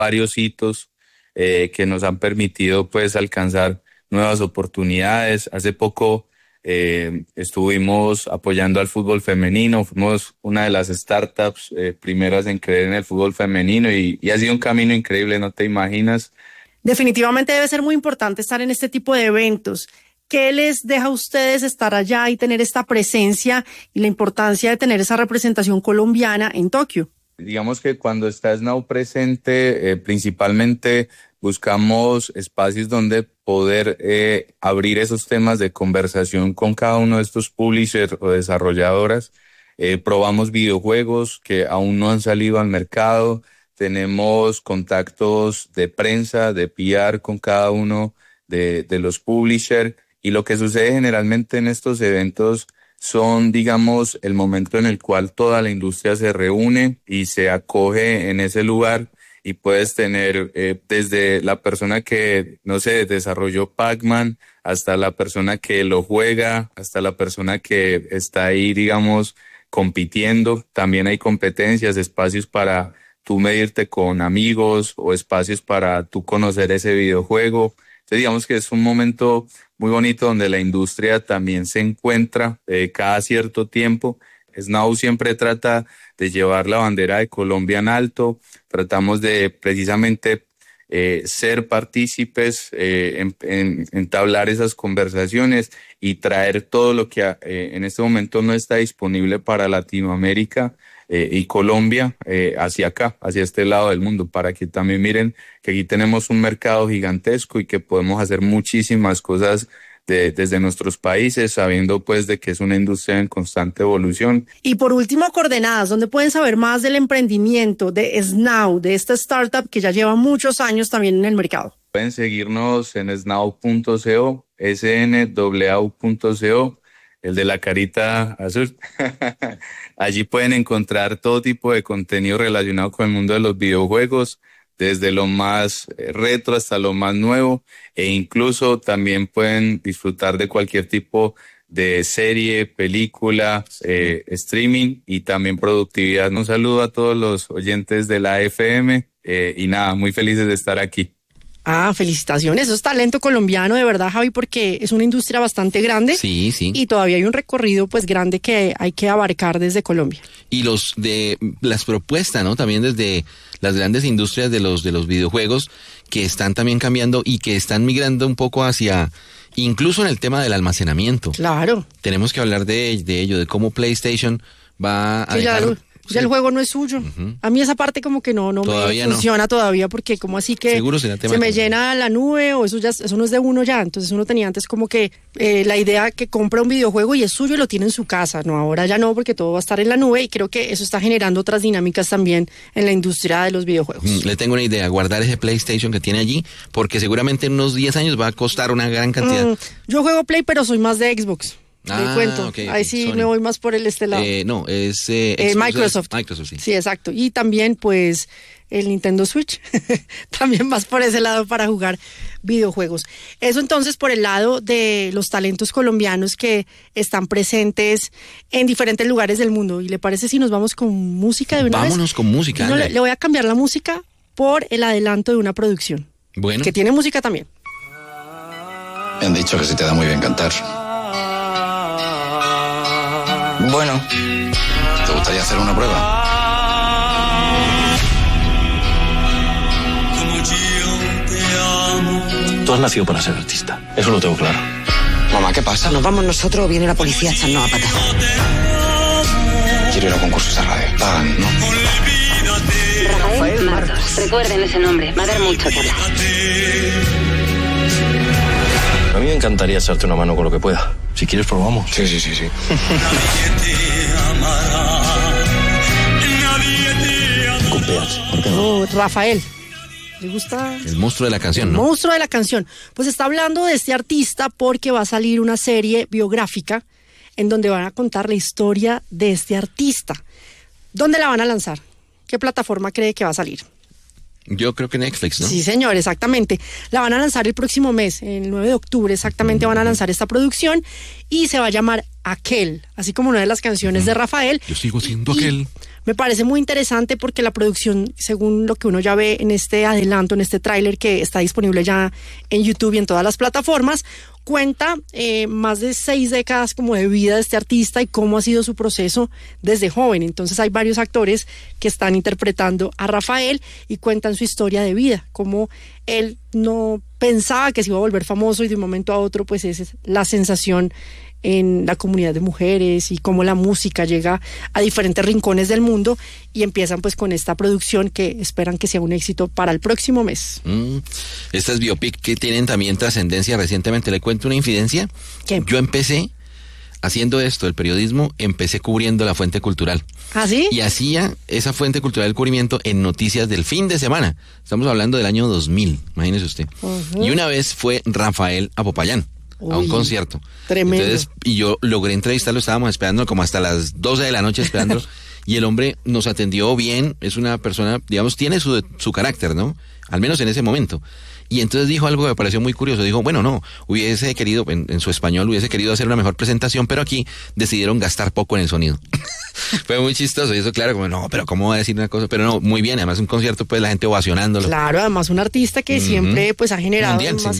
varios hitos que nos han permitido pues alcanzar nuevas oportunidades. Hace poco estuvimos apoyando al fútbol femenino, fuimos una de las startups primeras en creer en el fútbol femenino y ha sido un camino increíble, no te imaginas. Definitivamente debe ser muy importante estar en este tipo de eventos. ¿Qué les deja a ustedes estar allá y tener esta presencia y la importancia de tener esa representación colombiana en Tokio? Digamos que cuando está SNOW presente, principalmente buscamos espacios donde poder abrir esos temas de conversación con cada uno de estos publishers o desarrolladoras. Probamos videojuegos que aún no han salido al mercado. Tenemos contactos de prensa, de PR con cada uno de los publishers. Y lo que sucede generalmente en estos eventos son, digamos, el momento en el cual toda la industria se reúne y se acoge en ese lugar y puedes tener desde la persona que, no sé, desarrolló Pac-Man hasta la persona que lo juega, hasta la persona que está ahí, digamos, compitiendo. También hay competencias, espacios para tú medirte con amigos o espacios para tú conocer ese videojuego. Entonces digamos que es un momento muy bonito donde la industria también se encuentra cada cierto tiempo. SNOW siempre trata de llevar la bandera de Colombia en alto. Tratamos de precisamente ser partícipes, entablar esas conversaciones y traer todo lo que en este momento no está disponible para Latinoamérica y Colombia hacia acá, hacia este lado del mundo, para que también miren que aquí tenemos un mercado gigantesco y que podemos hacer muchísimas cosas desde nuestros países, sabiendo pues de que es una industria en constante evolución. Y por último, coordenadas, ¿dónde pueden saber más del emprendimiento de SNOW, de esta startup que ya lleva muchos años también en el mercado? Pueden seguirnos en snow.co, snw.co, el de la carita azul. Allí pueden encontrar todo tipo de contenido relacionado con el mundo de los videojuegos, desde lo más retro hasta lo más nuevo, e incluso también pueden disfrutar de cualquier tipo de serie, película, streaming y también productividad. Un saludo a todos los oyentes de la FM y nada, muy felices de estar aquí. Ah, felicitaciones, eso es talento colombiano de verdad, Javi, porque es una industria bastante grande. Sí, sí. Y todavía hay un recorrido pues grande que hay que abarcar desde Colombia. Y las propuestas, ¿no? También desde las grandes industrias de los videojuegos que están también cambiando y que están migrando un poco hacia, incluso en el tema del almacenamiento. Claro. Tenemos que hablar de ello, de cómo PlayStation va a dejar... Ya el juego no es suyo. Uh-huh. A mí esa parte como que no me funciona todavía, porque como así que se me llena la nube o eso no es de uno ya. Entonces uno tenía antes como que la idea que compra un videojuego y es suyo y lo tiene en su casa. No, ahora ya no, porque todo va a estar en la nube y creo que eso está generando otras dinámicas también en la industria de los videojuegos. Le tengo una idea, guardar ese PlayStation que tiene allí, porque seguramente en unos 10 años va a costar una gran cantidad. Yo juego Play, pero soy más de Xbox. Te cuento, okay, ahí sí Sony. Me voy más por el lado. No, es Microsoft. Sí. Sí, exacto. Y también pues el Nintendo Switch, también más por ese lado para jugar videojuegos. Eso entonces por el lado de los talentos colombianos que están presentes en diferentes lugares del mundo. ¿Y le parece si nos vamos con música de una vez? Vámonos con música. No, le voy a cambiar la música por el adelanto de una producción. Bueno. Que tiene música también. Me han dicho que se te da muy bien cantar. Bueno, ¿te gustaría hacer una prueba? Tú has nacido para ser artista, eso lo tengo claro. Mamá, ¿qué pasa? ¿Nos vamos nosotros o viene la policía a echarnos a patas? Quiero ir a concursos de radio. Pagan, ¿no? Rafael Martos. Recuerden ese nombre, va a dar mucho que hablar. A mí me encantaría echarte una mano con lo que pueda. Si quieres, probamos. Sí. Cumpleaños. ¿Por qué no? Rafael. ¿Le gusta? El monstruo de la canción, ¿no? El monstruo de la canción. Pues está hablando de este artista porque va a salir una serie biográfica en donde van a contar la historia de este artista. ¿Dónde la van a lanzar? ¿Qué plataforma cree que va a salir? Yo creo que Netflix, ¿no? Sí, señor, exactamente. La van a lanzar el próximo mes, el 9 de octubre exactamente van a lanzar esta producción y se va a llamar Aquel, así como una de las canciones de Rafael. Yo sigo siendo aquel. Me parece muy interesante porque la producción, según lo que uno ya ve en este adelanto, en este tráiler que está disponible ya en YouTube y en todas las plataformas, cuenta más de 6 décadas como de vida de este artista y cómo ha sido su proceso desde joven. Entonces hay varios actores que están interpretando a Rafael y cuentan su historia de vida, cómo él no pensaba que se iba a volver famoso y de un momento a otro pues esa es la sensación en la comunidad de mujeres y cómo la música llega a diferentes rincones del mundo y empiezan pues con esta producción que esperan que sea un éxito para el próximo mes. Estas biopic que tienen también trascendencia recientemente, ¿le cuento una infidencia? ¿Qué? Yo empecé haciendo esto, el periodismo, empecé cubriendo la fuente cultural. ¿Ah, sí? Y hacía esa fuente cultural del cubrimiento en noticias del fin de semana. Estamos hablando del año 2000, imagínese usted. Uh-huh. Y una vez fue Rafael a Popayán. A un concierto. Tremendo. Entonces, y yo logré entrevistarlo, estábamos esperando como hasta las 12 de la noche esperándolo, y el hombre nos atendió bien, es una persona, digamos, tiene su carácter, ¿no? Al menos en ese momento. Y entonces dijo algo que me pareció muy curioso, dijo, bueno, no, hubiese querido, en su español, hubiese querido hacer una mejor presentación, pero aquí decidieron gastar poco en el sonido. Fue muy chistoso, y eso claro, como, no, pero ¿cómo va a decir una cosa? Pero no, muy bien, además un concierto, pues la gente ovacionándolo. Claro, además un artista que siempre, pues ha generado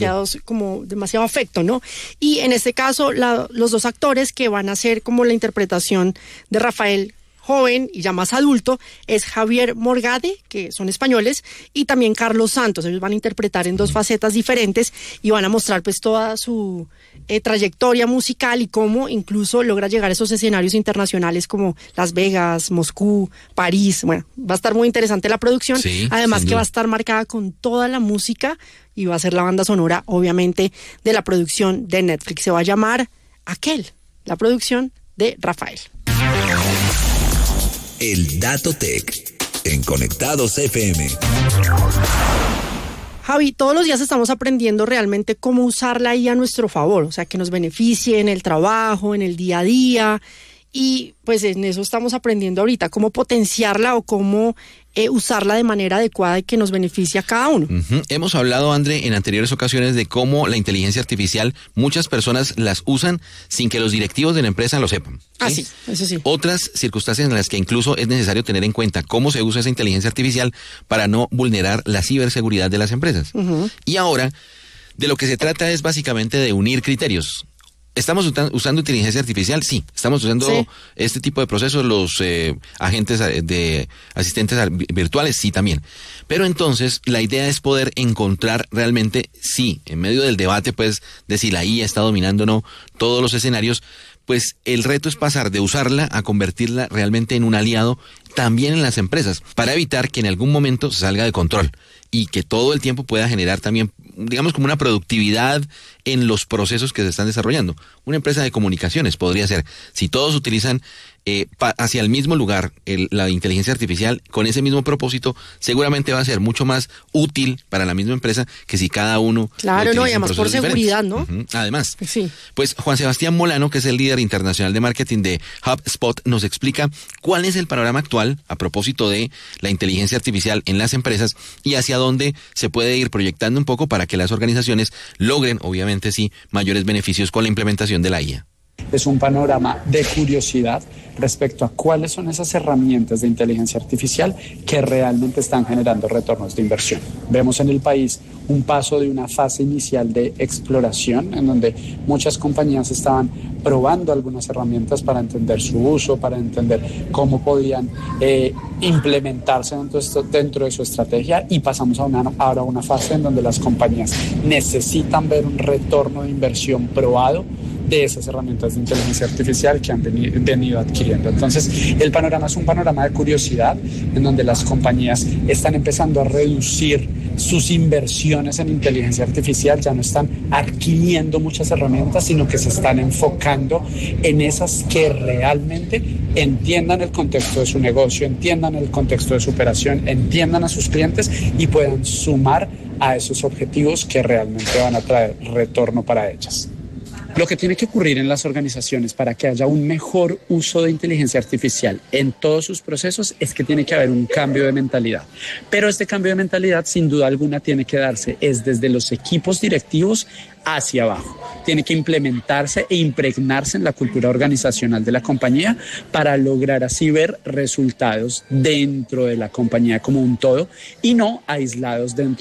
demasiado afecto, ¿no? Y en este caso, los dos actores que van a hacer como la interpretación de Rafael joven y ya más adulto es Javier Morgade, que son españoles, y también Carlos Santos. Ellos van a interpretar en 2 facetas diferentes y van a mostrar pues toda su trayectoria musical y cómo incluso logra llegar a esos escenarios internacionales como Las Vegas, Moscú, París. Bueno, va a estar muy interesante la producción, sí, además que va a estar marcada con toda la música y va a ser la banda sonora obviamente de la producción de Netflix. Se va a llamar Aquel, la producción de Rafael. El Dato Tech en Conectados FM. Javi, todos los días estamos aprendiendo realmente cómo usarla ahí a nuestro favor, o sea, que nos beneficie en el trabajo, en el día a día, y pues en eso estamos aprendiendo ahorita, cómo potenciarla o cómo usarla de manera adecuada y que nos beneficie a cada uno. Uh-huh. Hemos hablado, André, en anteriores ocasiones de cómo la inteligencia artificial, muchas personas las usan sin que los directivos de la empresa lo sepan. ¿Sí? Ah, sí, eso sí. Otras circunstancias en las que incluso es necesario tener en cuenta cómo se usa esa inteligencia artificial para no vulnerar la ciberseguridad de las empresas. Uh-huh. Y ahora, de lo que se trata es básicamente de unir criterios. ¿Estamos usando inteligencia artificial? Sí. ¿Estamos usando este tipo de procesos, los agentes de asistentes virtuales? Sí, también. Pero entonces, la idea es poder encontrar realmente, sí, en medio del debate, pues, de si la IA está dominando o no todos los escenarios, pues el reto es pasar de usarla a convertirla realmente en un aliado también en las empresas, para evitar que en algún momento se salga de control y que todo el tiempo pueda generar también, digamos, como una productividad en los procesos que se están desarrollando. Una empresa de comunicaciones podría ser, si todos utilizan hacia el mismo lugar la inteligencia artificial con ese mismo propósito, seguramente va a ser mucho más útil para la misma empresa que si cada uno... Claro, no, y además por seguridad, ¿no? Uh-huh. Además, sí. Pues Juan Sebastián Molano, que es el líder internacional de marketing de HubSpot, nos explica cuál es el panorama actual a propósito de la inteligencia artificial en las empresas y hacia dónde se puede ir proyectando un poco para que las organizaciones logren, obviamente sí, mayores beneficios con la implementación de la IA. Es un panorama de curiosidad respecto a cuáles son esas herramientas de inteligencia artificial que realmente están generando retornos de inversión. Vemos en el país un paso de una fase inicial de exploración en donde muchas compañías estaban probando algunas herramientas para entender su uso, para entender cómo podían implementarse dentro de su estrategia, y pasamos ahora a una fase en donde las compañías necesitan ver un retorno de inversión probado de esas herramientas de inteligencia artificial que han venido adquiriendo. Entonces, el panorama es un panorama de curiosidad en donde las compañías están empezando a reducir sus inversiones en inteligencia artificial, ya no están adquiriendo muchas herramientas, sino que se están enfocando en esas que realmente entiendan el contexto de su negocio, entiendan el contexto de su operación, entiendan a sus clientes y puedan sumar a esos objetivos que realmente van a traer retorno para ellas. Lo que tiene que ocurrir en las organizaciones para que haya un mejor uso de inteligencia artificial en todos sus procesos es que tiene que haber un cambio de mentalidad. Pero este cambio de mentalidad, sin duda alguna, tiene que darse desde los equipos directivos hacia abajo. Tiene que implementarse e impregnarse en la cultura organizacional de la compañía para lograr así ver resultados dentro de la compañía como un todo y no aislados dentro